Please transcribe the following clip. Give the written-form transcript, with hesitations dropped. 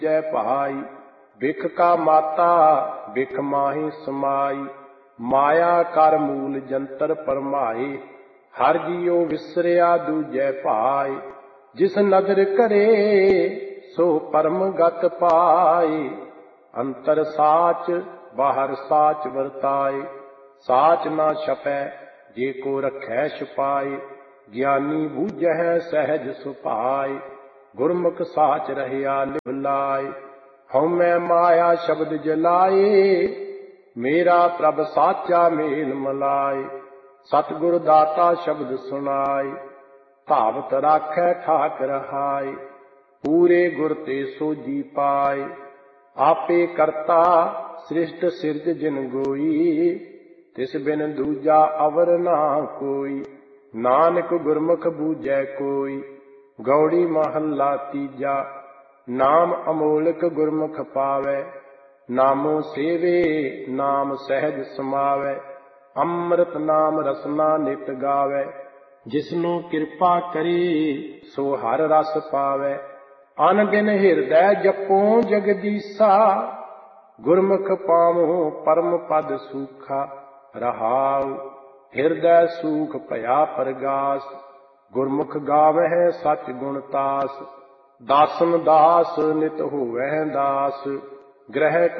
जय भाई। बिख का माता बिख माही समाई, माया कर मूल जंतर परमाई। हर जियो विसरिया दूजै भाई, जिस नदर करे सो परम गत पाई। अंतर साच बाहर साच वरताए, साच ना छपै जे को रखै छुपाए। ज्ञानी बूझै सहज सुभाए, गुरमुख साच रहया लिव लाए। हउमੈ माया शब्द जलाए, मेरा प्रभ साचा मेल मलाए। सतगुर दाता शब्द सुनाए, धावत राखै ठाक रहाए। पूरे गुर ते सोजी पाए, आपे करता सृष्ट सिरज जिन गोई। तिस बिन दूजा अवर ना कोई, नानक गुरमुख बूझै कोई। गौड़ी महला तीजा, नाम अमोलक गुरमुख पावै। नामो सेवे नाम सहज समावै, ਅੰਮ੍ਰਿਤ ਨਾਮ ਰਸਨਾ ਨਿਤ ਗਾਵੈ। ਜਿਸਨੂੰ ਕਿਰਪਾ ਕਰੀ ਸੋ ਹਰ ਰਸ ਪਾਵੈ। ਅਨਦਿਨ ਹਿਰਦੈ ਜਪੋ ਜਗਦੀਸਾ, ਗੁਰਮੁਖ ਪਾਵੋ ਪਰਮ ਪਦ ਸੂਖਾ। ਰਹਾਉ ਹਿਰਦੈ ਸੂਖ ਭਇਆ ਪਰਗਾਸ, ਗੁਰਮੁਖ ਗਾਵਹਿ ਸਚ ਗੁਣ ਤਾਸ। ਦਾਸਨ ਦਾਸ ਨਿਤ ਹੋਵੈ ਦਾਸ, ਗ੍ਰਹਿ